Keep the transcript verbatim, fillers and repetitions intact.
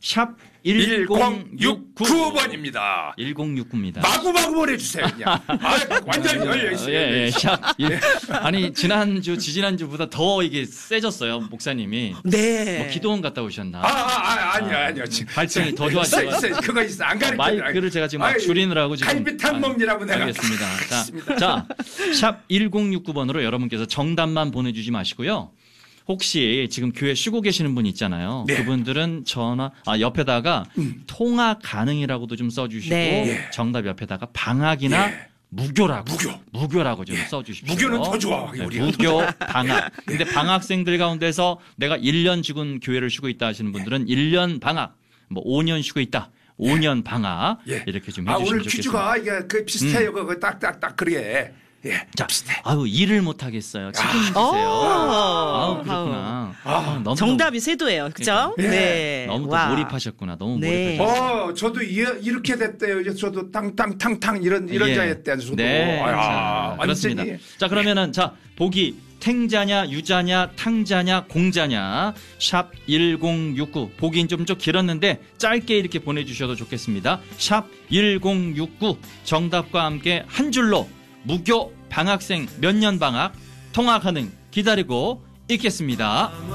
샵 일공육구 번입니다. 일공육구입니다. 마구마구 보내주세요. 그냥. 아, 완전히 열려있어요. 예, 예, 샵. 일, 아니, 지난주, 지지난주보다 더 이게 세졌어요, 목사님이. 네. 뭐 기도원 갔다 오셨나? 아, 아, 아 아니요, 아니요. 발성이 더 좋아지죠. 있어, 있어. 그거 있어. 안 가르쳐. 마이크를 제가 지금 막 줄이느라고 지금. 갈비탕 먹느라고 내가. 알겠습니다. 자, 자, 샵 일공육구 번으로 여러분께서 정답만 보내주지 마시고요. 혹시 지금 교회 쉬고 계시는 분 있잖아요. 네. 그분들은 전화, 아, 옆에다가 음. 통화 가능이라고도 좀 써주시고 네. 정답 옆에다가 방학이나 예. 무교라고. 무교. 무교라고 좀 예. 써주십시오. 무교는 더 좋아. 네, 우리 무교, 방학. 근데 방학생들 가운데서 내가 일 년 지금 교회를 쉬고 있다 하시는 분들은 일 년 방학, 뭐 오 년 쉬고 있다. 오 년 방학. 예. 이렇게 좀 아, 해주시면 오늘 좋겠습니다. 퀴즈가 이게 그 비슷해요. 그거 딱딱딱 그러게. 예. 자, 비슷해. 아유, 일을 못 하겠어요. 책임지세요. 아, 아우, 그렇구나. 아, 아, 너무 정답이 세도예요. 그죠? 예. 네. 너무 또 와. 몰입하셨구나. 너무 네. 몰입하셨어요. 어, 저도 이, 이렇게 됐대요. 이제 저도 땅땅탕탕 이런 이런 예. 자였대. 저도. 네, 아야, 자, 그렇습니다. 완전히. 자, 그러면은 자 보기 탱자냐, 유자냐, 탕자냐, 공자냐. 샵 일공육구. 보기는 좀 좀 길었는데 짧게 이렇게 보내주셔도 좋겠습니다. 샵 일공육구. 정답과 함께 한 줄로 무교 방학생 몇 년 방학 통화 가능 기다리고 있겠습니다.